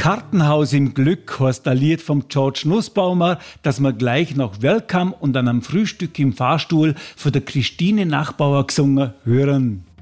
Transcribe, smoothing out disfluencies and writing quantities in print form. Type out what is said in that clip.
Kartenhaus im Glück heißt ein Lied vom George Nussbaumer, das wir gleich nach Welcome und dann am Frühstück im Fahrstuhl von der Christine Nachbauer gesungen hören.